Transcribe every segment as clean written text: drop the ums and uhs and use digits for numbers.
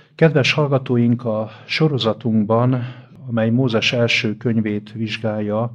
Kedves hallgatóink, a sorozatunkban, amely Mózes első könyvét vizsgálja,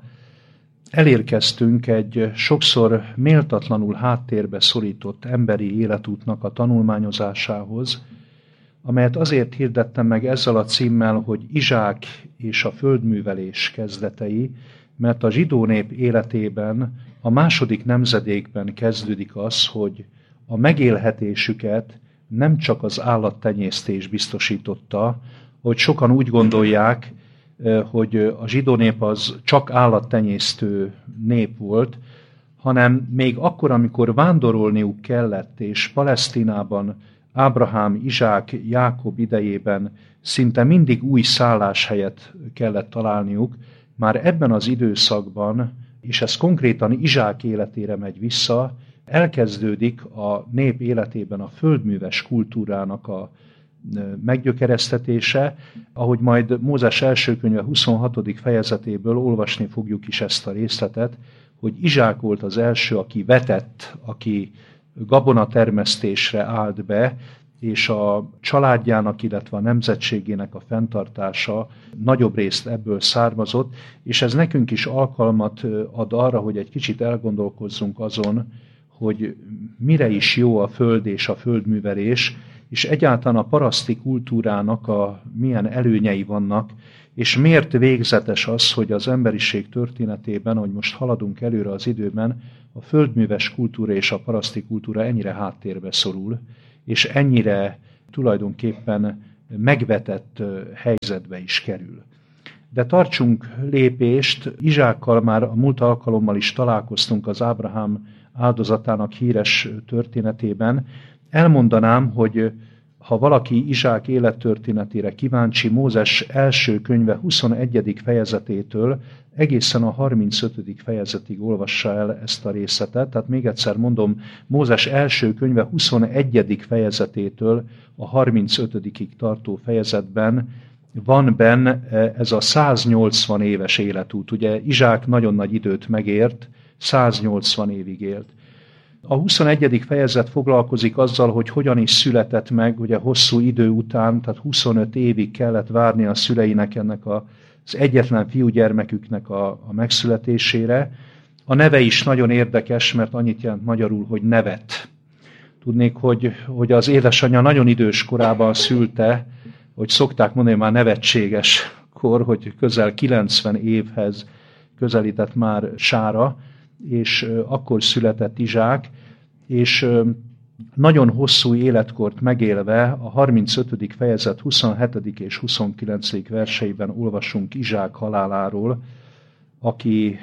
elérkeztünk egy sokszor méltatlanul háttérbe szorított emberi életútnak a tanulmányozásához, amelyet azért hirdettem meg ezzel a címmel, hogy Izsák és a földművelés kezdetei, mert a zsidó nép életében a második nemzedékben kezdődik az, hogy a megélhetésüket nem csak az állattenyésztés biztosította, hogy sokan úgy gondolják, hogy a zsidó nép az csak állattenyésztő nép volt, hanem még akkor, amikor vándorolniuk kellett, és Palesztinában Ábrahám, Izsák, Jákob idejében szinte mindig új szálláshelyet kellett találniuk, már ebben az időszakban, és ez konkrétan Izsák életére megy vissza, elkezdődik a nép életében a földműves kultúrának a meggyökeresztetése, ahogy majd Mózes első könyve 26. fejezetéből olvasni fogjuk is ezt a részletet, hogy Izsák volt az első, aki vetett, aki gabonatermesztésre állt be, és a családjának, illetve a nemzetségének a fenntartása nagyobb részt ebből származott, és ez nekünk is alkalmat ad arra, hogy egy kicsit elgondolkozzunk azon, hogy mire is jó a föld és a földművelés, és egyáltalán a paraszti kultúrának milyen előnyei vannak, és miért végzetes az, hogy az emberiség történetében, hogy most haladunk előre az időben, a földműves kultúra és a paraszti kultúra ennyire háttérbe szorul, és ennyire tulajdonképpen megvetett helyzetbe is kerül. De tartsunk lépést, Izsákkal már a múlt alkalommal is találkoztunk az Ábrahám áldozatának híres történetében. Elmondanám, hogy ha valaki Izsák élettörténetére kíváncsi, Mózes első könyve 21. fejezetétől egészen a 35. fejezetig olvassa el ezt a részletet. Tehát még egyszer mondom, Mózes első könyve 21. fejezetétől a 35. tartó fejezetben van benne ez a 180 éves életút. Ugye Izsák nagyon nagy időt megért, 180 évig élt. A 21. fejezet foglalkozik azzal, hogy hogyan is született meg, ugye hosszú idő után, tehát 25 évig kellett várni a szüleinek ennek az egyetlen fiúgyermeküknek a megszületésére. A neve is nagyon érdekes, mert annyit jelent magyarul, hogy nevet. Tudnék, hogy az édesanyja nagyon idős korában szülte, hogy szokták mondani, már nevetséges kor, hogy közel 90 évhez közelített már Sára, és akkor született Izsák, és nagyon hosszú életkort megélve a 35. fejezet 27. és 29. verseiben olvasunk Izsák haláláról, aki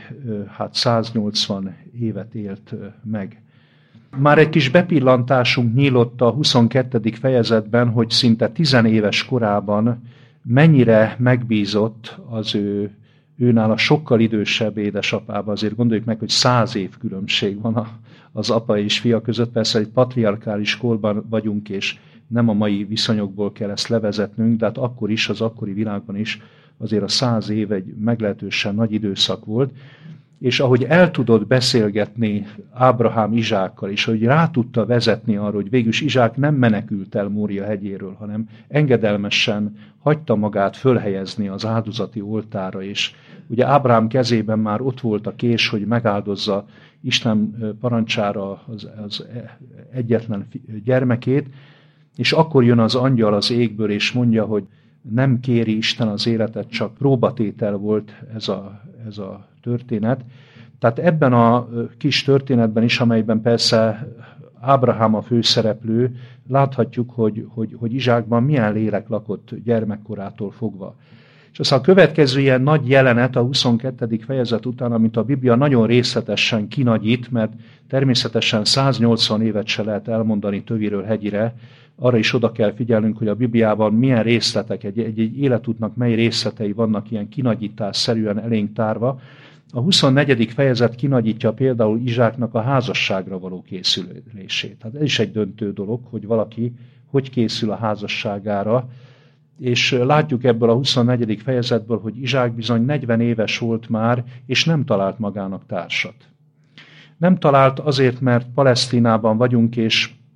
180 évet élt meg. Már egy kis bepillantásunk nyílott a 22. fejezetben, hogy szinte 10 éves korában mennyire megbízott az őnála sokkal idősebb édesapába. Azért gondoljuk meg, hogy 100 év különbség van az apa és fia között. Persze egy patriarkális korban vagyunk, és nem a mai viszonyokból kell ezt levezetnünk, de hát akkor is, az akkori világban is azért a 100 év egy meglehetősen nagy időszak volt. És ahogy el tudott beszélgetni Ábrahám Izsákkal, és hogy rá tudta vezetni arra, hogy végülis Izsák nem menekült el Mória hegyéről, hanem engedelmesen hagyta magát fölhelyezni az áldozati oltára, és ugye Ábrahám kezében már ott volt a kés, hogy megáldozza Isten parancsára az egyetlen gyermekét, és akkor jön az angyal az égből, és mondja, hogy nem kéri Isten az életet, csak próbatétel volt ez a történet. Tehát ebben a kis történetben is, amelyben persze Ábrahám a főszereplő, láthatjuk, hogy Izsákban milyen lélek lakott gyermekkorától fogva. És aztán a következő ilyen nagy jelenet a 22. fejezet után, amit a Biblia nagyon részletesen kinagyít, mert természetesen 180 évet se lehet elmondani töviről hegyire, arra is oda kell figyelnünk, hogy a Bibliában milyen részletek, egy életútnak mely részletei vannak ilyen kinagyításszerűen elénk tárva. A 24. fejezet kinagyítja például Izsáknak a házasságra való készülését. Tehát ez is egy döntő dolog, hogy valaki hogy készül a házasságára, és látjuk ebből a 24. fejezetből, hogy Izsák bizony 40 éves volt már, és nem talált magának társat. Nem talált azért, mert Palesztinában vagyunk, és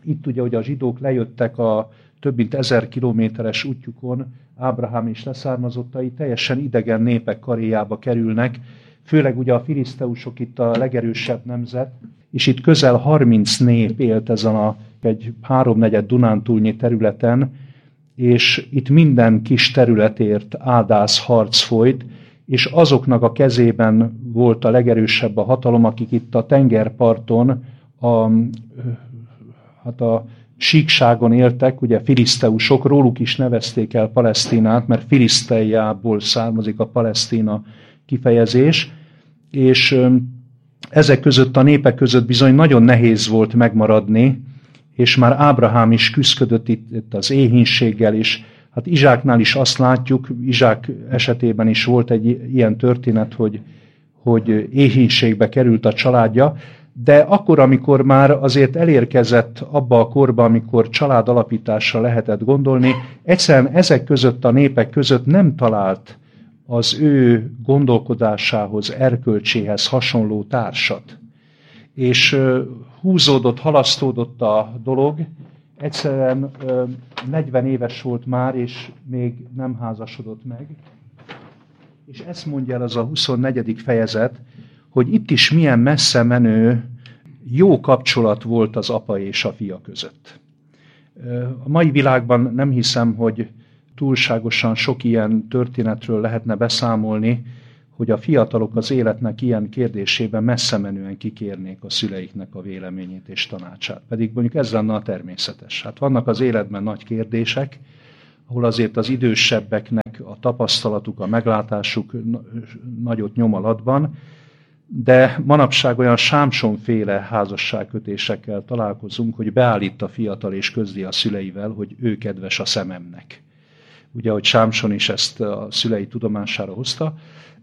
itt ugye, hogy a zsidók lejöttek a több mint 1000 kilométeres útjukon, Ábrahám és leszármazottai teljesen idegen népek karéjába kerülnek, főleg ugye a filiszteusok itt a legerősebb nemzet, és itt közel 30 nép élt ezen egy háromnegyed Dunántúlnyi területen, és itt minden kis területért áldász harc folyt, és azoknak a kezében volt a legerősebb a hatalom, akik itt a tengerparton, a síkságon éltek, ugye filiszteusok, róluk is nevezték el Palesztinát, mert Filiszteiából származik a Palesztina kifejezés, és ezek között a népek között bizony nagyon nehéz volt megmaradni, és már Ábrahám is küszködött itt az éhínséggel, és hát Izsáknál is azt látjuk, Izsák esetében is volt egy ilyen történet, hogy éhínségbe került a családja, de akkor, amikor már azért elérkezett abba a korba, amikor családalapításra lehetett gondolni, egyszerűen ezek között a népek között nem talált az ő gondolkodásához, erkölcséhez hasonló társat. És húzódott, halasztódott a dolog, egyszerűen 40 éves volt már, és még nem házasodott meg. És ezt mondja el az a 24. fejezet, hogy itt is milyen messze menő jó kapcsolat volt az apa és a fia között. A mai világban nem hiszem, hogy túlságosan sok ilyen történetről lehetne beszámolni, hogy a fiatalok az életnek ilyen kérdésében messze menően kikérnék a szüleiknek a véleményét és tanácsát. Pedig mondjuk ez lenne a természetes. Hát vannak az életben nagy kérdések, ahol azért az idősebbeknek a tapasztalatuk, a meglátásuk nagyot nyom alatban, de manapság olyan Sámson-féle házasságkötésekkel találkozunk, hogy beállít a fiatal és közli a szüleivel, hogy ő kedves a szememnek. Ugye, hogy Sámson is ezt a szülei tudomására hozta.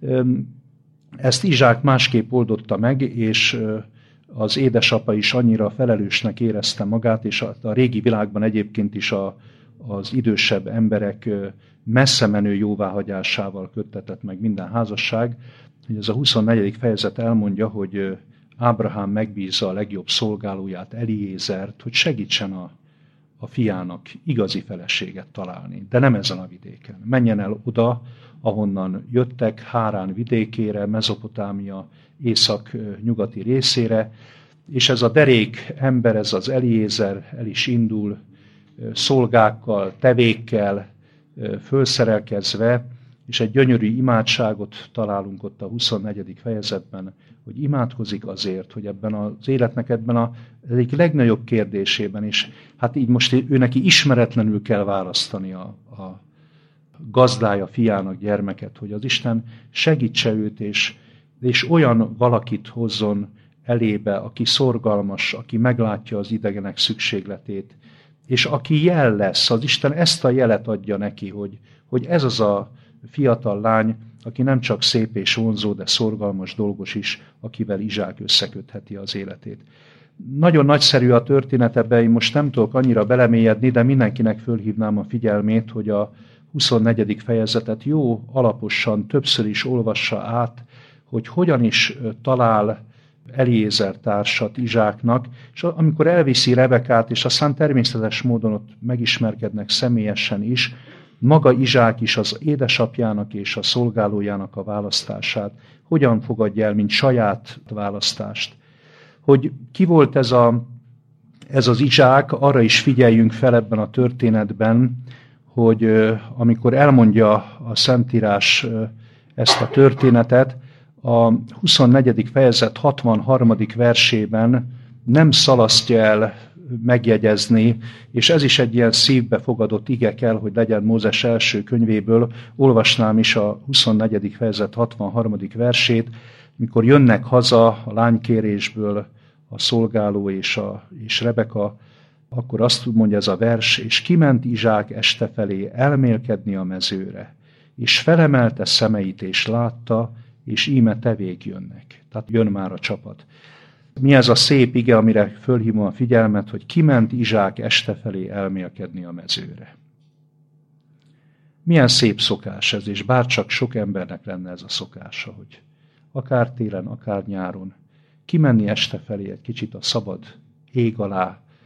Ezt Izsák másképp oldotta meg, és az édesapa is annyira felelősnek érezte magát, és a régi világban egyébként is az idősebb emberek messze menő jóváhagyásával köttetett meg minden házasság, hogy ez a 24. fejezet elmondja, hogy Ábrahám megbízza a legjobb szolgálóját, Eliézert, hogy segítsen a fiának igazi feleséget találni, de nem ezen a vidéken. Menjen el oda, ahonnan jöttek, Hárán vidékére, Mezopotámia észak-nyugati részére, és ez a derék ember, ez az Eliézer el is indul szolgákkal, tevékkel, fölszerelkezve, és egy gyönyörű imádságot találunk ott a 24. fejezetben, hogy imádkozik azért, hogy ebben az életnek ebben az egyik legnagyobb kérdésében, és hát így most ő neki ismeretlenül kell választani a gazdája fiának gyermeket, hogy az Isten segítse őt, és olyan valakit hozzon elébe, aki szorgalmas, aki meglátja az idegenek szükségletét, és aki jel lesz, az Isten ezt a jelet adja neki, hogy ez az a fiatal lány, aki nem csak szép és vonzó, de szorgalmas, dolgos is, akivel Izsák összekötheti az életét. Nagyon nagyszerű a történet, ebben én most nem tudok annyira belemélyedni, de mindenkinek fölhívnám a figyelmét, hogy a 24. fejezetet jó alaposan többször is olvassa át, hogy hogyan is talál Eliézer társat Izsáknak, és amikor elviszi Rebekát, és aztán természetes módon ott megismerkednek személyesen is, maga Izsák is az édesapjának és a szolgálójának a választását hogyan fogadja el, mint saját választást. Hogy ki volt ez az Izsák, arra is figyeljünk fel ebben a történetben, hogy amikor elmondja a Szentírás ezt a történetet, a 24. fejezet 63. versében nem szalasztja el megjegyezni, és ez is egy ilyen szívbe fogadott ige kell, hogy legyen Mózes első könyvéből, olvasnám is a 24. fejezet 63. versét, mikor jönnek haza a lánykérésből a szolgáló és Rebeka, akkor azt mondja ez a vers, és kiment Izsák este felé elmélkedni a mezőre, és felemelte szemeit, és látta, és íme tevék jönnek. Tehát jön már a csapat. Mi ez a szép ige, amire fölhívom a figyelmet, hogy kiment Izsák este felé elmélkedni a mezőre. Milyen szép szokás ez, és bárcsak sok embernek lenne ez a szokása, hogy akár télen, akár nyáron kimenni este felé egy kicsit a szabad ég alá,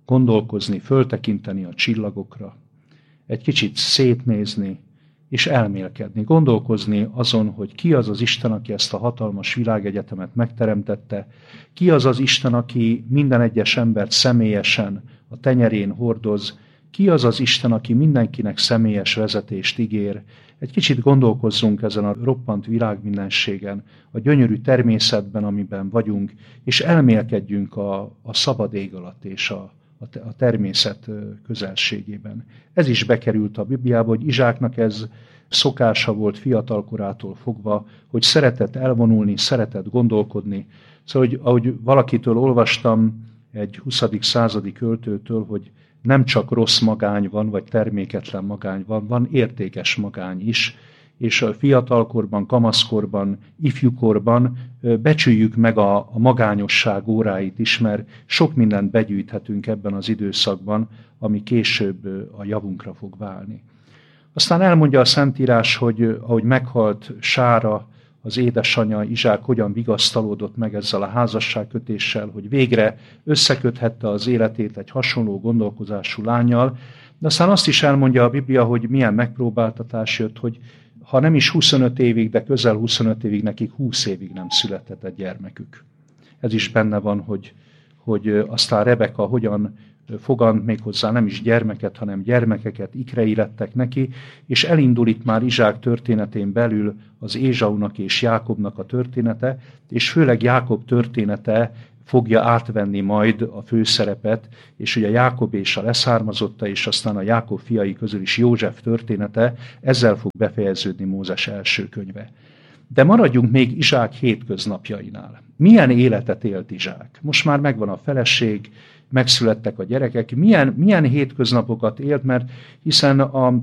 gondolkozni, föltekinteni a csillagokra, egy kicsit szétnézni, és elmélkedni, gondolkozni azon, hogy ki az az Isten, aki ezt a hatalmas világegyetemet megteremtette, ki az az Isten, aki minden egyes embert személyesen a tenyerén hordoz, ki az az Isten, aki mindenkinek személyes vezetést ígér. Egy kicsit gondolkozzunk ezen a roppant világmindenségen, a gyönyörű természetben, amiben vagyunk, és elmélkedjünk a szabad ég alatt és a természet közelségében. Ez is bekerült a Bibliába, hogy Izsáknak ez szokása volt fiatalkorától fogva, hogy szeretett elvonulni, szeretett gondolkodni. Szóval, hogy ahogy valakitől olvastam, egy 20. századi költőtől, hogy nem csak rossz magány van, vagy terméketlen magány van, van értékes magány is, és a fiatalkorban, kamaszkorban, ifjúkorban becsüljük meg a magányosság óráit is, mert sok mindent begyűjthetünk ebben az időszakban, ami később a javunkra fog válni. Aztán elmondja a Szentírás, hogy ahogy meghalt Sára, az édesanyja Izsák hogyan vigasztalódott meg ezzel a házasságkötéssel, hogy végre összeköthette az életét egy hasonló gondolkozású lánnyal, de aztán azt is elmondja a Biblia, hogy milyen megpróbáltatás jött, hogy ha nem is 25 évig, de közel 25 évig, nekik 20 évig nem született egy gyermekük. Ez is benne van, hogy aztán Rebeka hogyan fogant méghozzá nem is gyermeket, hanem gyermekeket, ikrei lettek neki, és elindul itt már Izsák történetén belül az Ézsaunak és Jákobnak a története, és főleg Jákob története fogja átvenni majd a főszerepet, és ugye Jákob és a leszármazotta, és aztán a Jákob fiai közül is József története, ezzel fog befejeződni Mózes első könyve. De maradjunk még Izsák hétköznapjainál. Milyen életet élt Izsák? Most már megvan a feleség, megszülettek a gyerekek, milyen hétköznapokat élt, mert hiszen a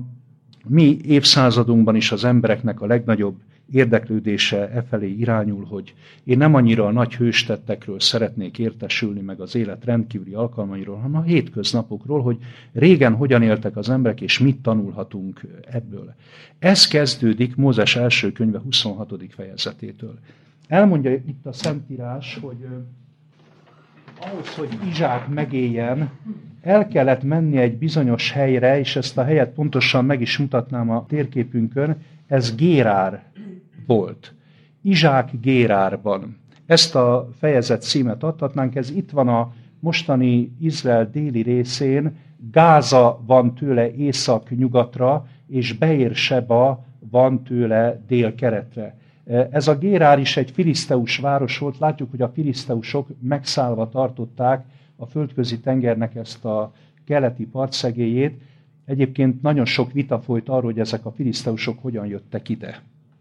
mi évszázadunkban is az embereknek a legnagyobb érdeklődése efelé irányul, hogy én nem annyira a nagy hőstettekről szeretnék értesülni, meg az élet rendkívüli alkalmairól, hanem a hétköznapokról, hogy régen hogyan éltek az emberek, és mit tanulhatunk ebből. Ez kezdődik Mózes első könyve 26. fejezetétől. Elmondja itt a Szentírás, hogy ahhoz, hogy Izsák megéljen, el kellett menni egy bizonyos helyre, és ezt a helyet pontosan meg is mutatnám a térképünkön, ez Gérár volt. Izsák Gérárban. Ezt a fejezet címet adhatnánk, ez itt van a mostani Izrael déli részén, Gáza van tőle észak-nyugatra, és Beér-seba van tőle dél-keletre. Ez a Gérár is egy filiszteus város volt, látjuk, hogy a filiszteusok megszállva tartották a földközi tengernek ezt a keleti partszegélyét. Egyébként nagyon sok vita folyt arról, hogy ezek a filiszteusok hogyan jöttek ide.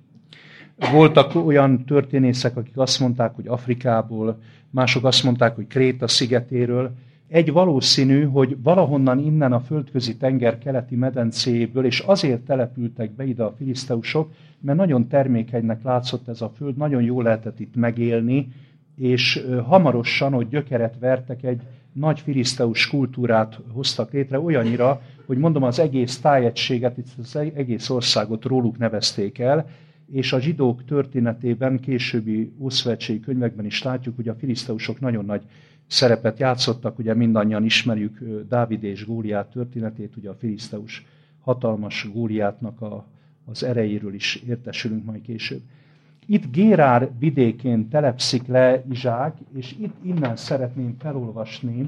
Voltak olyan történészek, akik azt mondták, hogy Afrikából, mások azt mondták, hogy Kréta szigetéről. Egy valószínű, hogy valahonnan innen a földközi tenger keleti medencéből, és azért települtek be ide a filiszteusok, mert nagyon termékenynek látszott ez a föld, nagyon jól lehetett itt megélni, és hamarosan, hogy gyökeret vertek, egy nagy filiszteus kultúrát hoztak létre, olyannyira, hogy mondom, az egész tájegységet, az egész országot róluk nevezték el, és a zsidók történetében, későbbi ószövetségi könyvekben is látjuk, hogy a filiszteusok nagyon nagy szerepet játszottak, ugye mindannyian ismerjük Dávid és Góliát történetét, ugye a filiszteus hatalmas Góliátnak az erejéről is értesülünk majd később. Itt Gérár vidékén telepszik le Izsák, és itt innen szeretném felolvasni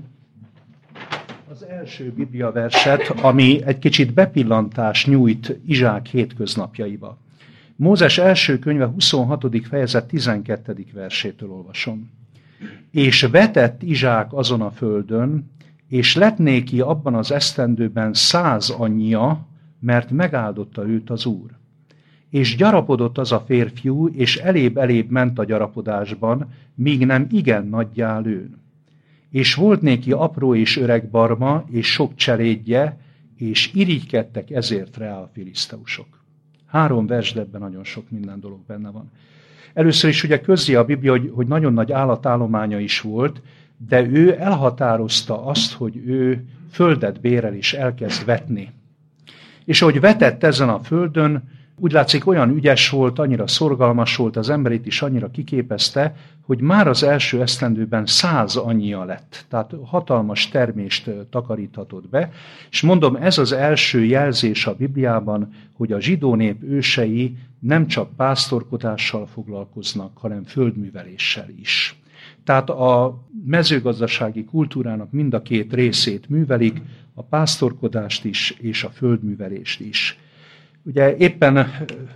az első bibliaverset, ami egy kicsit bepillantást nyújt Izsák hétköznapjaiba. Mózes első könyve 26. fejezet 12. versétől olvasom. És vetett Izsák azon a földön, és lett néki abban az esztendőben 100 annyia, mert megáldotta őt az Úr. És gyarapodott az a férfiú, és elébb-elébb ment a gyarapodásban, míg nem igen nagyjá lőn. És volt néki apró és öreg barma, és sok cselédje, és irigykedtek ezért rá a filiszteusok. 3 vers, de ebben nagyon sok minden dolog benne van. Először is ugye közzi a Biblia, hogy nagyon nagy állatállománya is volt, de ő elhatározta azt, hogy ő földet bérel és elkezd vetni. És ahogy vetett ezen a földön, úgy látszik olyan ügyes volt, annyira szorgalmas volt, az emberét is annyira kiképezte, hogy már az első esztendőben 100 annyia lett. Tehát hatalmas termést takaríthatott be. És mondom, ez az első jelzés a Bibliában, hogy a zsidó nép ősei nem csak pásztorkodással foglalkoznak, hanem földműveléssel is. Tehát a mezőgazdasági kultúrának mind a két részét művelik, a pásztorkodást is és a földművelést is. Ugye éppen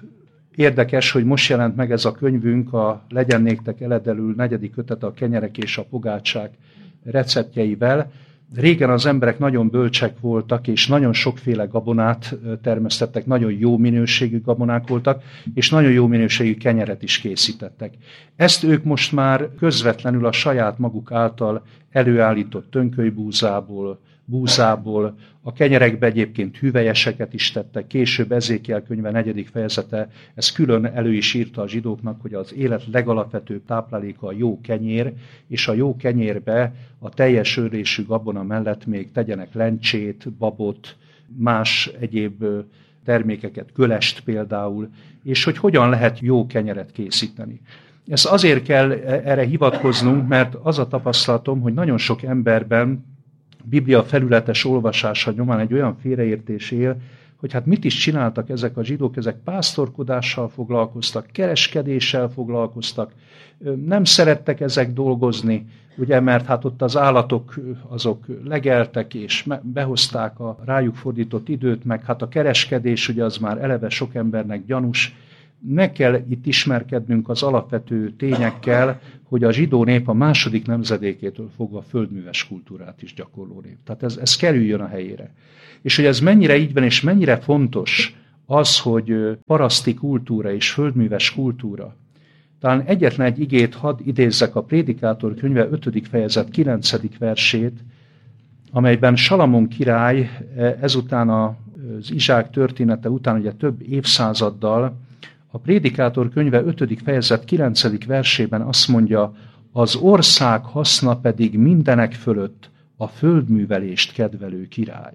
érdekes, hogy most jelent meg ez a könyvünk, a Legyen néktek eledelül 4. kötete, a kenyerek és a pogácsák receptjeivel. Régen az emberek nagyon bölcsek voltak, és nagyon sokféle gabonát termesztettek, nagyon jó minőségű gabonák voltak, és nagyon jó minőségű kenyeret is készítettek. Ezt ők most már közvetlenül a saját maguk által előállított tönkölybúzából, búzából, a kenyerekbe egyébként hüvelyeseket is tettek, később Ezékiel könyve 4. fejezete, ez külön elő is írta a zsidóknak, hogy az élet legalapvetőbb tápláléka a jó kenyér, és a jó kenyérbe a teljes őrésű gabona mellett még tegyenek lencsét, babot, más egyéb termékeket, kölest például, és hogy hogyan lehet jó kenyeret készíteni. Ez azért kell erre hivatkoznunk, mert az a tapasztalatom, hogy nagyon sok emberben Biblia felületes olvasása nyomán egy olyan félreértés él, hogy hát mit is csináltak ezek a zsidók, ezek pásztorkodással foglalkoztak, kereskedéssel foglalkoztak, nem szerettek ezek dolgozni, ugye, mert hát ott az állatok azok legeltek és behozták a rájuk fordított időt, meg hát a kereskedés ugye az már eleve sok embernek gyanús. Meg kell itt ismerkednünk az alapvető tényekkel, hogy a zsidó nép a második nemzedékétől fogva földműves kultúrát is gyakorló nép. Tehát ez kerüljön a helyére. És hogy ez mennyire így van, és mennyire fontos az, hogy paraszti kultúra és földműves kultúra. Talán egyetlen egy igét hadd idézzek a Prédikátor könyve 5. fejezet 9. versét, amelyben Salamon király ezután az Izsák története után ugye több évszázaddal a Prédikátor könyve 5. fejezet 9. versében azt mondja, az ország haszna pedig mindenek fölött a földművelést kedvelő király.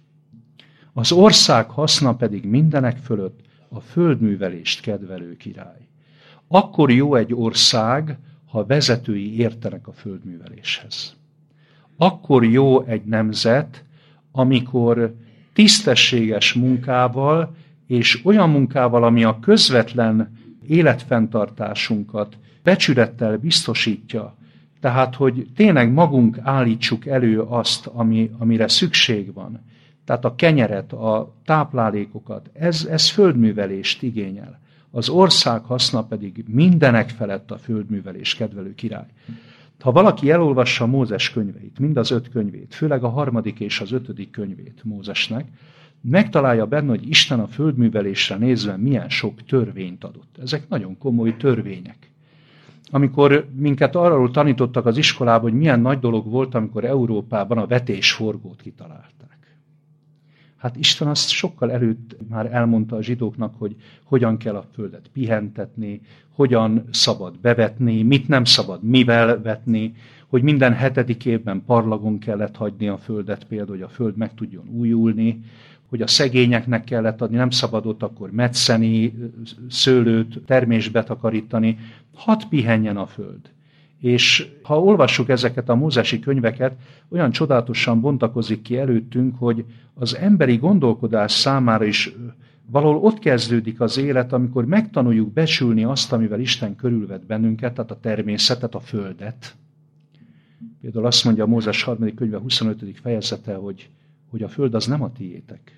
Az ország haszna pedig mindenek fölött a földművelést kedvelő király. Akkor jó egy ország, ha vezetői értenek a földműveléshez. Akkor jó egy nemzet, amikor tisztességes munkával és olyan munkával, ami a közvetlen életfenntartásunkat becsülettel biztosítja, tehát, hogy tényleg magunk állítsuk elő azt, amire szükség van, tehát a kenyeret, a táplálékokat, ez földművelést igényel. Az ország haszna pedig mindenek felett a földművelés kedvelő király. Ha valaki elolvassa Mózes könyveit, mind az 5 könyvét, főleg a 3. és az 5. könyvét Mózesnek, megtalálja benne, hogy Isten a földművelésre nézve milyen sok törvényt adott. Ezek nagyon komoly törvények. Amikor minket arról tanítottak az iskolában, hogy milyen nagy dolog volt, amikor Európában a vetésforgót kitalálták. Hát Isten azt sokkal előtt már elmondta a zsidóknak, hogy hogyan kell a földet pihentetni, hogyan szabad bevetni, mit nem szabad mivel vetni, hogy minden 7. évben parlagon kellett hagyni a földet, például, hogy a föld meg tudjon újulni, hogy a szegényeknek kellett adni, nem szabadott akkor metszeni, szőlőt, termést betakarítani, hadd pihenjen a föld. És ha olvassuk ezeket a mózesi könyveket, olyan csodálatosan bontakozik ki előttünk, hogy az emberi gondolkodás számára is valahol ott kezdődik az élet, amikor megtanuljuk becsülni azt, amivel Isten körülvet bennünket, tehát a természetet, a földet. Például azt mondja a Mózes 3. könyve 25. fejezete, hogy a föld az nem a tiétek.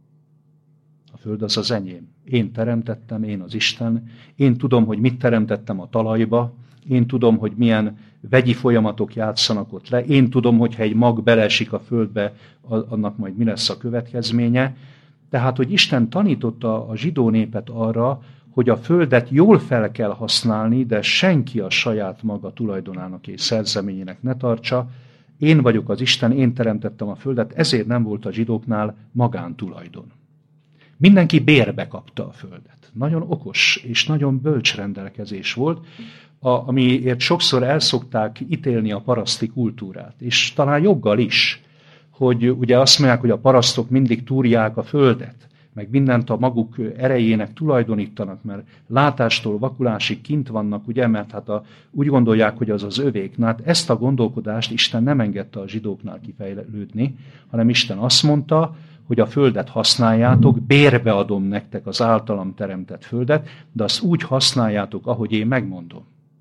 A föld az az enyém. Én teremtettem, én az Isten. Én tudom, hogy mit teremtettem a talajba. Én tudom, hogy milyen vegyi folyamatok játszanak ott le. Én tudom, hogyha egy mag beleesik a földbe, annak majd mi lesz a következménye. Tehát, hogy Isten tanította a zsidó népet arra, hogy a földet jól fel kell használni, de senki a saját maga tulajdonának és szerzeményének ne tartsa. Én vagyok az Isten, én teremtettem a földet, ezért nem volt a zsidóknál magántulajdon. Mindenki bérbe kapta a földet. Nagyon okos és nagyon bölcs rendelkezés volt, amiért sokszor elszokták ítélni a paraszti kultúrát, és talán joggal is, hogy ugye azt mondják, hogy a parasztok mindig túrják a földet, meg mindent a maguk erejének tulajdonítanak, mert látástól vakulásig kint vannak, ugye, mert hát úgy gondolják, hogy az az övék. Na hát ezt a gondolkodást Isten nem engedte a zsidóknál kifejlődni, hanem Isten azt mondta, hogy a földet használjátok, bérbe adom nektek az általam teremtett földet, de azt úgy használjátok, ahogy én megmondom.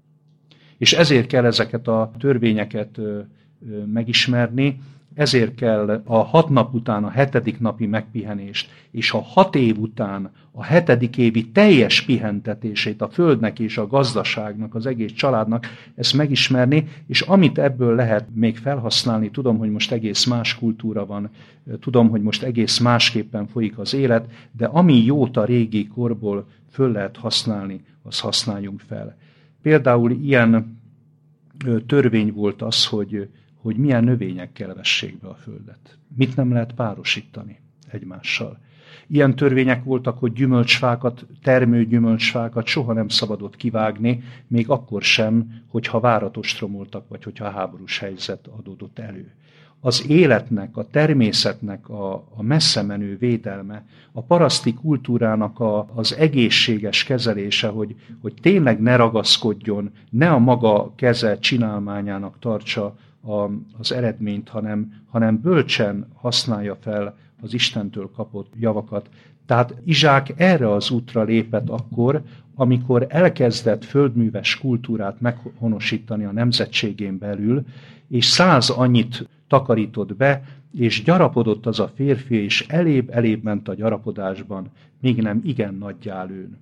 És ezért kell ezeket a törvényeket megismerni, ezért kell a 6 nap után a 7. napi megpihenést, és a 6 év után a 7. évi teljes pihentetését a földnek és a gazdaságnak, az egész családnak, ezt megismerni, és amit ebből lehet még felhasználni, tudom, hogy most egész más kultúra van, tudom, hogy most egész másképpen folyik az élet, de ami jót a régi korból föl lehet használni, azt használjunk fel. Például ilyen törvény volt az, hogy milyen növényekkel vessék be a földet. Mit nem lehet párosítani egymással. Ilyen törvények voltak, hogy gyümölcsfákat, termő gyümölcsfákat soha nem szabadott kivágni, még akkor sem, hogyha várat ostromoltak, vagy hogyha háborús helyzet adódott elő. Az életnek, a természetnek a messze menő védelme, a paraszti kultúrának az egészséges kezelése, hogy tényleg ne ragaszkodjon, ne a maga keze csinálmányának tartsa az eredményt, hanem bölcsen használja fel az Istentől kapott javakat. Tehát Izsák erre az útra lépett akkor, amikor elkezdett földműves kultúrát meghonosítani a nemzetségén belül, és 100 annyit takarított be, és gyarapodott az a férfi, és elébb ment a gyarapodásban, még nem igen nagyjá lőn.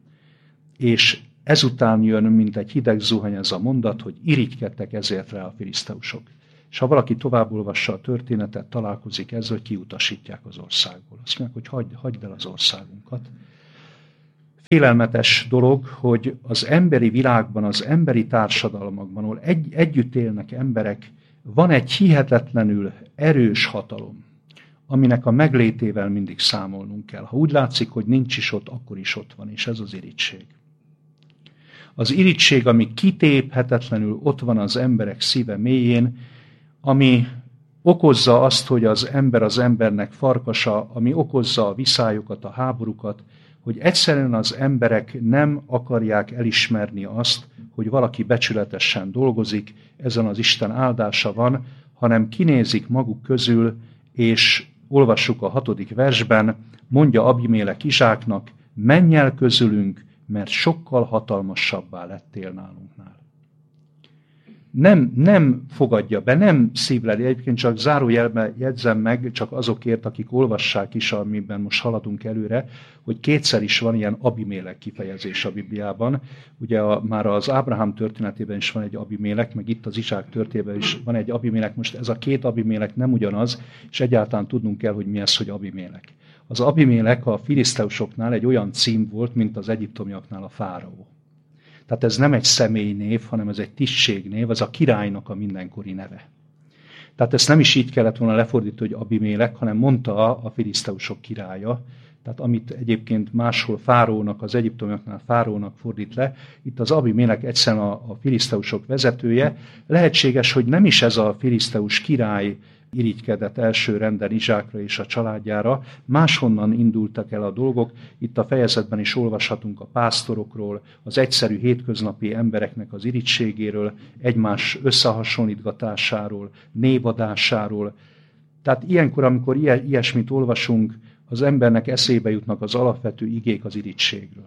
És ezután jön, mint egy hideg zuhany ez a mondat, hogy irigykedtek ezért rá a filiszteusok. És ha valaki tovább olvassa a történetet, találkozik ezzel, hogy kiutasítják az országból. Azt mondják, hogy hagyd el az országunkat. Félelmetes dolog, hogy az emberi világban, az emberi társadalmakban, ahol együtt élnek emberek, van egy hihetetlenül erős hatalom, aminek a meglétével mindig számolnunk kell. Ha úgy látszik, hogy nincs is ott, akkor is ott van, és ez az irigység. Az irigység, ami kitéphetetlenül ott van az emberek szíve mélyén, ami okozza azt, hogy az ember az embernek farkasa, ami okozza a viszályokat, a háborúkat, hogy egyszerűen az emberek nem akarják elismerni azt, hogy valaki becsületesen dolgozik, ezen az Isten áldása van, hanem kinézik maguk közül, és olvassuk a 6. versben, mondja Abimélek Izsáknak, menj el közülünk, mert sokkal hatalmasabbá lettél nálunknál. Nem fogadja be, nem szívleli. Egyébként csak zárójelben jegyzem meg, csak azokért, akik olvassák is, amiben most haladunk előre, hogy 2-szer is van ilyen Abimélek kifejezés a Bibliában. Ugye már az Ábrahám történetében is van egy Abimélek, meg itt az Izsák történetében is van egy Abimélek. Most ez a 2 Abimélek nem ugyanaz, és egyáltalán tudnunk kell, hogy mi ez, hogy Abimélek. Az Abimélek a filiszteusoknál egy olyan cím volt, mint az egyiptomiaknál a fáraó. Tehát ez nem egy személynév, hanem ez egy tisztségnév, ez a királynak a mindenkori neve. Tehát ezt nem is így kellett volna lefordítani, hogy Abimélek, hanem mondta a filiszteusok királya, tehát amit egyébként máshol fárónak, az egyiptomiaknál fárónak fordít le, itt az Abimélek egyszerűen a filiszteusok vezetője. Lehetséges, hogy nem is ez a filiszteus király irigykedett első renden Izsákra és a családjára, máshonnan indultak el a dolgok. Itt a fejezetben is olvashatunk a pásztorokról, az egyszerű hétköznapi embereknek az irigységéről, egymás összehasonlítgatásáról, névadásáról. Tehát ilyenkor, amikor ilyesmit olvasunk, az embernek eszébe jutnak az alapvető igék az irigységről.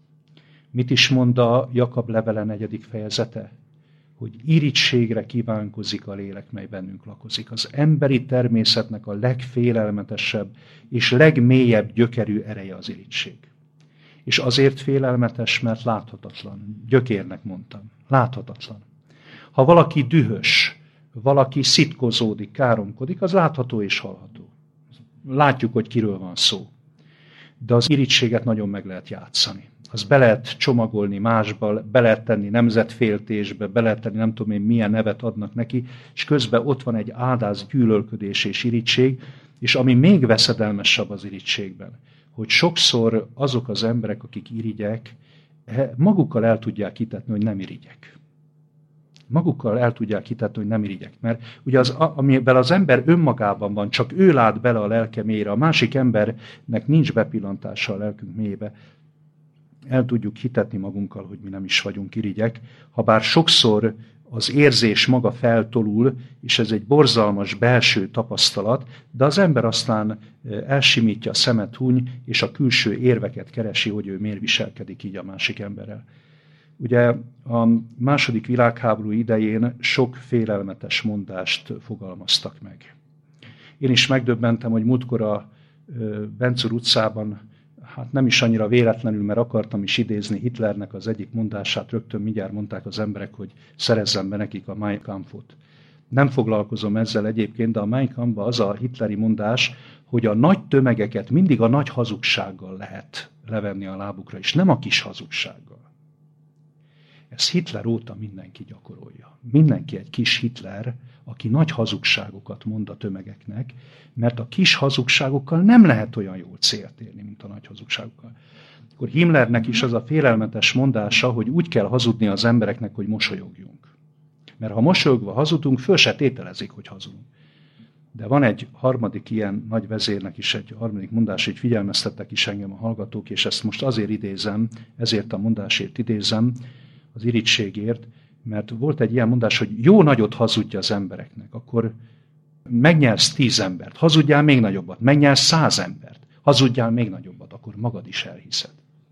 Mit is mond a Jakab levele 4. fejezete? Hogy irigységre kívánkozik a lélek, mely bennünk lakozik. Az emberi természetnek a legfélelmetesebb és legmélyebb gyökerű ereje az irigység. És azért félelmetes, mert láthatatlan. Gyökérnek mondtam. Láthatatlan. Ha valaki dühös, valaki szitkozódik, káromkodik, az látható és hallható. Látjuk, hogy kiről van szó. De az irigységet nagyon meg lehet játszani. Az be lehet csomagolni másba, be lehet tenni nemzetféltésbe, be lehet tenni nem tudom én milyen nevet adnak neki, és közben ott van egy áldáz gyűlölködés és irigység, és ami még veszedelmesebb az irigységben, hogy sokszor azok az emberek, akik irigyek, magukkal el tudják hitetni, hogy nem irigyek. Magukkal el tudják hitetni, hogy nem irigyek. Mert ugye amiben az ember önmagában van, csak ő lát bele a lelke mélyre, a másik embernek nincs bepillantása a lelkünk mélyébe. El tudjuk hitetni magunkkal, hogy mi nem is vagyunk irigyek, habár sokszor az érzés maga feltolul, és ez egy borzalmas belső tapasztalat, de az ember aztán elsimítja a szemet huny, és a külső érveket keresi, hogy ő miért viselkedik így a másik emberrel. Ugye a második világháború idején sok félelmetes mondást fogalmaztak meg. Én is megdöbbentem, hogy múltkor a Bencúr utcában, hát nem is annyira véletlenül, mert akartam is idézni Hitlernek az egyik mondását, rögtön mindjárt mondták az emberek, hogy szerezzem be nekik a Mein Kampfot. Nem foglalkozom ezzel egyébként, de a Mein Kampfban az a hitleri mondás, hogy a nagy tömegeket mindig a nagy hazugsággal lehet levenni a lábukra, és nem a kis hazugsággal. Ezt Hitler óta mindenki gyakorolja. Mindenki egy kis Hitler, aki nagy hazugságokat mond a tömegeknek, mert a kis hazugságokkal nem lehet olyan jól célt érni, mint a nagy hazugságokkal. Akkor Himmlernek is az a félelmetes mondása, hogy úgy kell hazudni az embereknek, hogy mosolyogjunk. Mert ha mosolyogva hazudunk, föl se tételezik, hogy hazudunk. De van egy harmadik ilyen nagy vezérnek is egy harmadik mondás, hogy figyelmeztettek is engem a hallgatók, és ezt most azért idézem, ezért a mondásért idézem, az irigységért, mert volt egy ilyen mondás, hogy jó nagyot hazudja az embereknek, akkor megnyersz 10 embert, hazudjál még nagyobbat, megnyersz 100 embert, hazudjál még nagyobbat, akkor magad is elhiszed.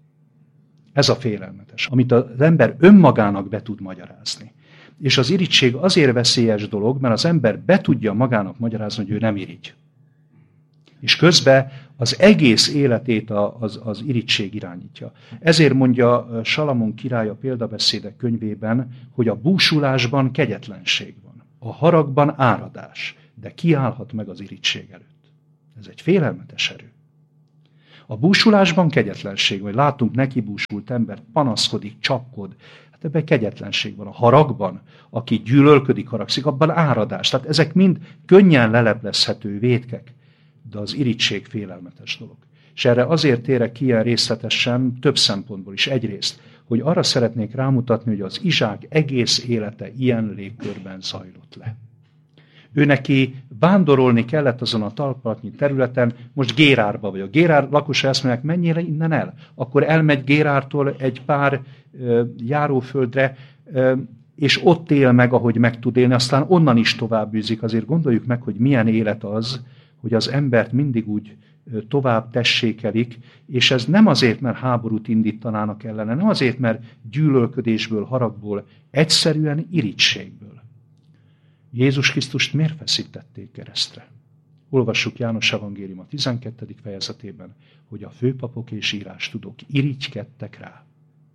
Ez a félelmetes, amit az ember önmagának be tud magyarázni. És az irigység azért veszélyes dolog, mert az ember be tudja magának magyarázni, hogy ő nem irigy. És közben az egész életét az irigység irányítja. Ezért mondja Salamon király a Példabeszédek könyvében, hogy a búsulásban kegyetlenség van, a haragban áradás, de ki állhat meg az irigység előtt? Ez egy félelmetes erő. A búsulásban kegyetlenség van, látunk neki búsult embert, panaszkodik, csapkod, hát ebben kegyetlenség van. A haragban, aki gyűlölködik, haragszik, abban áradás. Tehát ezek mind könnyen leleplezhető vétkek. De az irigység félelmetes dolog. És erre azért térek ki ilyen részletesen, több szempontból is. Egyrészt, hogy arra szeretnék rámutatni, hogy az Izsák egész élete ilyen légkörben zajlott le. Ő neki vándorolni kellett azon a talpaltnyi területen, most Gérárba vagy. A Gérár lakosai azt mondják, menjél innen el. Akkor elmegy Gérártól egy pár járóföldre, és ott él meg, ahogy meg tud élni, aztán onnan is tovább űzik. Azért gondoljuk meg, hogy milyen élet az, hogy az embert mindig úgy tovább tessékelik, és ez nem azért, mert háborút indítanának ellene, nem azért, mert gyűlölködésből, haragból, egyszerűen irigységből. Jézus Krisztust miért feszítették keresztre? Olvassuk János evangélium a 12. fejezetében, hogy a főpapok és írástudók irigykedtek rá.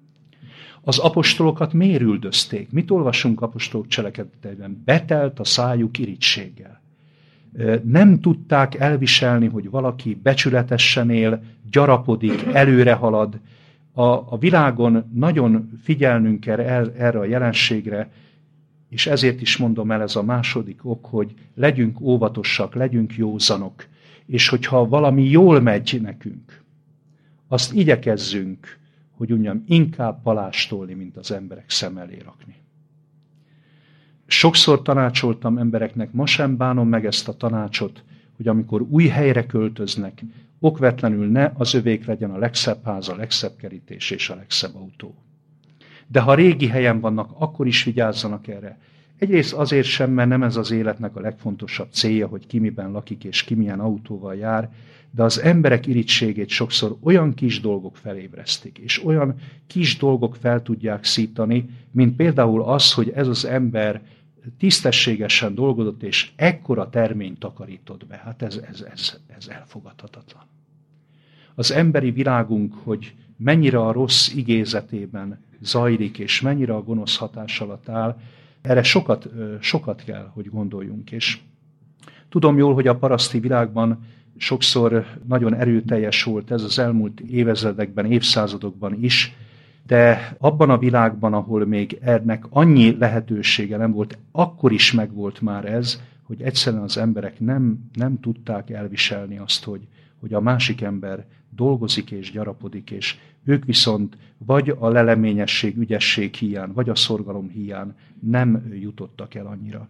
Az apostolokat miért üldözték? Mit olvasunk apostolok cselekedeteiben? Betelt a szájuk irigységgel. Nem tudták elviselni, hogy valaki becsületesen él, gyarapodik, előre halad. A világon nagyon figyelnünk kell erre a jelenségre, és ezért is mondom el, ez a második ok, hogy legyünk óvatosak, legyünk józanok, és hogyha valami jól megy nekünk, azt igyekezzünk, hogy mondjam, inkább palástolni, mint az emberek szem elé rakni. Sokszor tanácsoltam embereknek, ma sem bánom meg ezt a tanácsot, hogy amikor új helyre költöznek, okvetlenül ne az övék legyen a legszebb ház, a legszebb kerítés és a legszebb autó. De ha régi helyen vannak, akkor is vigyázzanak erre. Egyrészt azért sem, mert nem ez az életnek a legfontosabb célja, hogy ki miben lakik és ki milyen autóval jár, de az emberek irigységét sokszor olyan kis dolgok felébresztik, és olyan kis dolgok fel tudják szítani, mint például az, hogy ez az ember tisztességesen dolgozott, és ekkora terményt takarított be. Hát ez elfogadhatatlan. Az emberi világunk, hogy mennyire a rossz igézetében zajlik, és mennyire a gonosz hatás alatt áll, erre sokat kell, hogy gondoljunk. És tudom jól, hogy a paraszti világban sokszor nagyon erőteljes volt ez az elmúlt évezredekben, évszázadokban is, de abban a világban, ahol még ennek annyi lehetősége nem volt, akkor is megvolt már ez, hogy egyszerűen az emberek nem tudták elviselni azt, hogy a másik ember dolgozik és gyarapodik, és ők viszont vagy a leleményesség, ügyesség hiány, vagy a szorgalom hiány nem jutottak el annyira.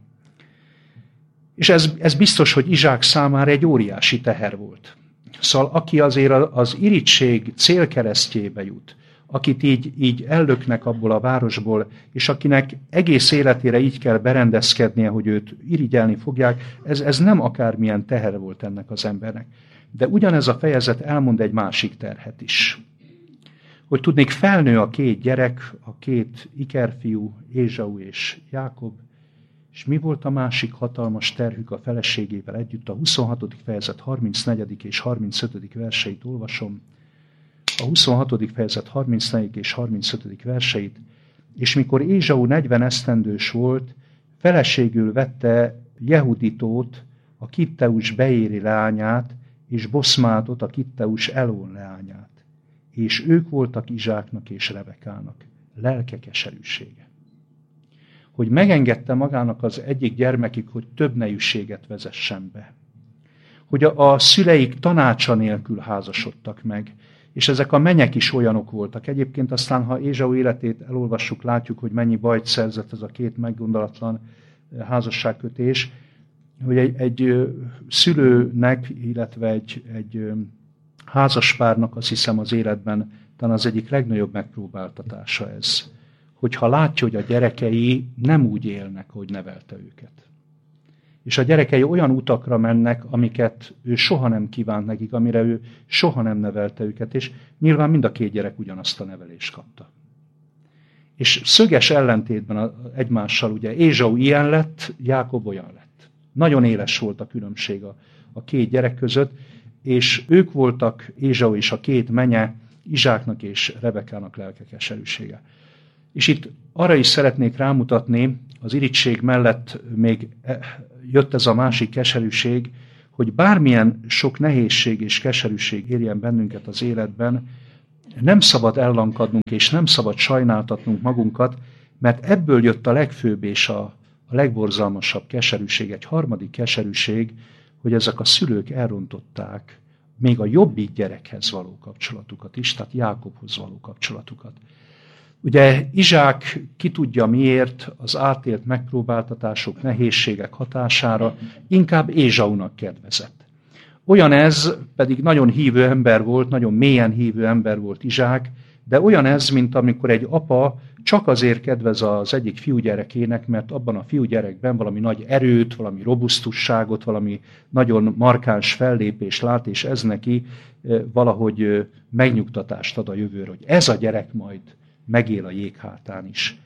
És ez biztos, hogy Izsák számára egy óriási teher volt. Szóval aki azért az irigység célkeresztjébe jut, akit így ellöknek abból a városból, és akinek egész életére így kell berendezkednie, hogy őt irigyelni fogják, ez nem akármilyen teher volt ennek az embernek. De ugyanez a fejezet elmond egy másik terhet is. Hogy tudnék, felnő a két gyerek, a két ikerfiú, Ézsau és Jákob, és mi volt a másik hatalmas terhük a feleségével együtt? A 26. fejezet 34. és 35. verseit olvasom. A 26. fejezet 34. és 35. verseit. És mikor Ézsau 40 esztendős volt, feleségül vette Jehuditót, a Kitteus Beéri leányát, és Boszmátot, a Kitteus Elón leányát. És ők voltak Izsáknak és Rebekának lelke keserűsége. Hogy megengedte magának az egyik gyermekig, hogy több nejűséget vezessen be. Hogy a szüleik tanácsa nélkül házasodtak meg, és ezek a menyek is olyanok voltak. Egyébként aztán, ha Ézsau életét elolvassuk, látjuk, hogy mennyi bajt szerzett ez a két meggondolatlan házasságkötés, hogy egy szülőnek, illetve egy házaspárnak, azt hiszem, az életben talán az egyik legnagyobb megpróbáltatása ez. Hogyha látja, hogy a gyerekei nem úgy élnek, hogy nevelte őket. És a gyerekei olyan utakra mennek, amiket ő soha nem kívánt nekik, amire ő soha nem nevelte őket, és nyilván mind a két gyerek ugyanazt a nevelést kapta. És szöges ellentétben egymással, ugye Ézsau ilyen lett, Jákob olyan lett. Nagyon éles volt a különbség a két gyerek között, és ők voltak, Ézsau és a két menye, Izsáknak és Rebekának lelke keserűsége. És itt arra is szeretnék rámutatni, az irigység mellett még jött ez a másik keserűség, hogy bármilyen sok nehézség és keserűség érjen bennünket az életben, nem szabad ellankadnunk és nem szabad sajnáltatnunk magunkat, mert ebből jött a legfőbb és a legborzalmasabb keserűség, egy harmadik keserűség, hogy ezek a szülők elrontották még a jobbik gyerekhez való kapcsolatukat is, tehát Jákobhoz való kapcsolatukat. Ugye Izsák ki tudja miért az átélt megpróbáltatások, nehézségek hatására inkább Ézsaunak kedvezett. Olyan ez, pedig nagyon hívő ember volt, nagyon mélyen hívő ember volt Izsák, de olyan ez, mint amikor egy apa csak azért kedvez az egyik fiúgyerekének, mert abban a fiúgyerekben valami nagy erőt, valami robusztusságot, valami nagyon markáns fellépést lát, és ez neki valahogy megnyugtatást ad a jövőre, hogy ez a gyerek majd megél a jéghátán is.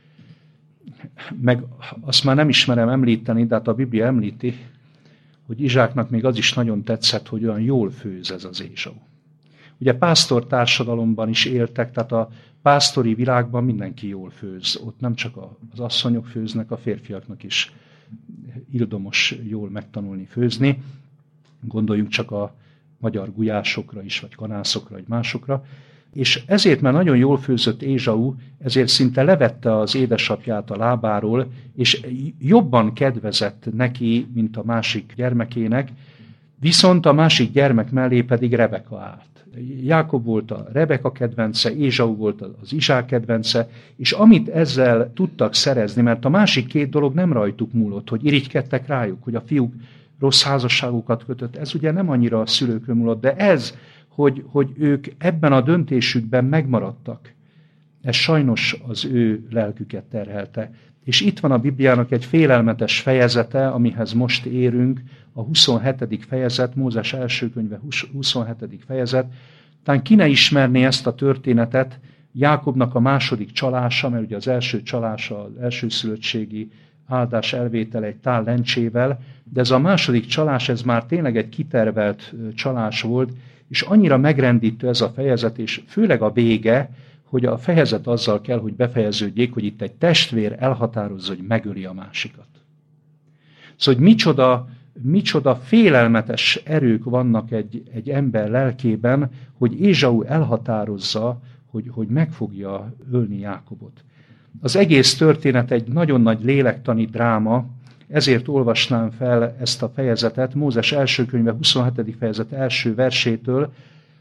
Meg azt már nem ismerem említeni, de hát a Biblia említi, hogy Izsáknak még az is nagyon tetszett, hogy olyan jól főz ez az Ézsau. Ugye pásztor társadalomban is éltek, tehát a pásztori világban mindenki jól főz. Ott nem csak az asszonyok főznek, a férfiaknak is ildomos jól megtanulni főzni. Gondoljunk csak a magyar gulyásokra is, vagy kanászokra, vagy másokra. És ezért, mert nagyon jól főzött Ézsau, ezért szinte levette az édesapját a lábáról, és jobban kedvezett neki, mint a másik gyermekének, viszont a másik gyermek mellé pedig Rebeka állt. Jákob volt a Rebeka kedvence, Ézsau volt az Izsák kedvence, és amit ezzel tudtak szerezni, mert a másik két dolog nem rajtuk múlott, hogy irigykedtek rájuk, hogy a fiúk rossz házasságokat kötött, ez ugye nem annyira a szülőkről múlott, de ez, hogy ők ebben a döntésükben megmaradtak, ez sajnos az ő lelküket terhelte. És itt van a Bibliának egy félelmetes fejezete, amihez most érünk, a 27. fejezet, Mózes első könyve 27. fejezet. Talán ki ne ismerné ezt a történetet, Jákobnak a második csalása, mert ugye az első csalása, az elsőszülöttségi áldás elvétele egy tál lencsével, de ez a második csalás, ez már tényleg egy kitervelt csalás volt, és annyira megrendítő ez a fejezet, és főleg a vége, hogy a fejezet azzal kell, hogy befejeződjék, hogy itt egy testvér elhatározza, hogy megöli a másikat. Szóval, hogy micsoda félelmetes erők vannak egy ember lelkében, hogy Ézsau elhatározza, hogy meg fogja ölni Jákobot. Az egész történet egy nagyon nagy lélektani dráma, ezért olvasnám fel ezt a fejezetet, Mózes első könyve 27. fejezet első versétől,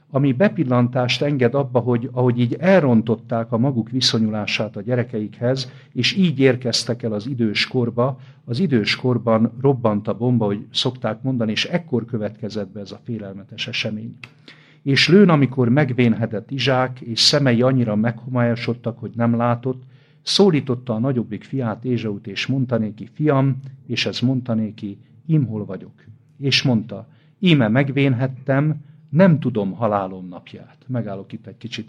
ami bepillantást enged abba, hogy ahogy így elrontották a maguk viszonyulását a gyerekeikhez, és így érkeztek el az időskorba, az időskorban robbant a bomba, hogy szokták mondani, és ekkor következett be ez a félelmetes esemény. És lőn, amikor megvénhedett Izsák, és szemei annyira meghomályosodtak, hogy nem látott, szólította a nagyobbik fiát, Ézsaut, és mondta néki, fiam, és ez mondta néki, ím hol vagyok. És mondta, íme megvénhettem, nem tudom halálom napját. Megállok itt egy kicsit.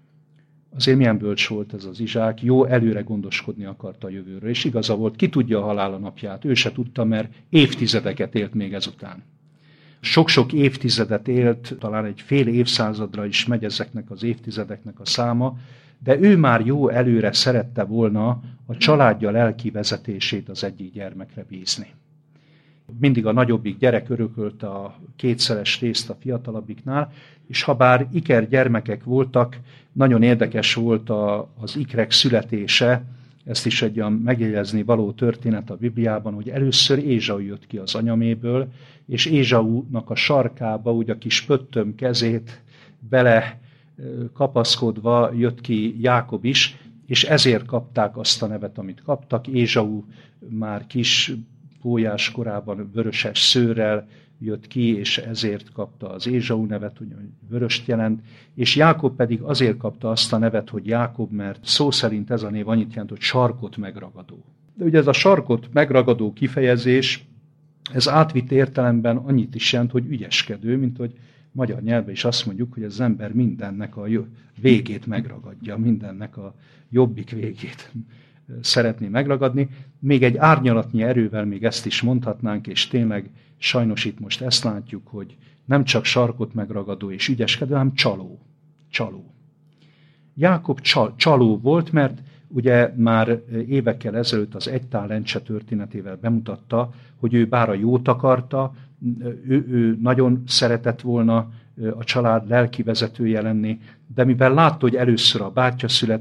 Azért milyen bölcs volt ez az Izsák, jó, előre gondoskodni akarta a jövőről, és igaza volt, ki tudja a halála napját, ő se tudta, mert évtizedeket élt még ezután. Sok-sok évtizedet élt, talán egy fél évszázadra is megy ezeknek az évtizedeknek a száma, de ő már jó előre szerette volna a családja lelki vezetését az egyik gyermekre bízni. Mindig a nagyobbik gyerek örökölte a kétszeres részt a fiatalabbiknál, és ha bár iker gyermekek voltak, nagyon érdekes volt az ikrek születése, ezt is egy olyan megjegyezni való történet a Bibliában, hogy először Ézsau jött ki az anyaméből, és Ézsaunak a sarkába, úgy a kis pöttöm kezét bele kapaszkodva jött ki Jákob is, és ezért kapták azt a nevet, amit kaptak. Ézsau már kis pólyás korában vöröses szőrrel jött ki, és ezért kapta az Ézsau nevet, hogy vöröst jelent, és Jákob pedig azért kapta azt a nevet, hogy Jákob, mert szó szerint ez a név annyit jelent, hogy sarkot megragadó. De ugye ez a sarkot megragadó kifejezés, ez átvitt értelemben annyit is jelent, hogy ügyeskedő, mint hogy magyar nyelvben is azt mondjuk, hogy az ember mindennek a végét megragadja, mindennek a jobbik végét szeretné megragadni. Még egy árnyalatnyi erővel még ezt is mondhatnánk, és tényleg sajnos itt most ezt látjuk, hogy nem csak sarkot megragadó és ügyeskedő, hanem csaló. Jákob csaló volt, mert ugye már évekkel ezelőtt az egy tálencse történetével bemutatta, hogy ő bár a jót akarta, ő nagyon szeretett volna a család lelki vezetője lenni, de mivel látta, hogy először a bátyja született,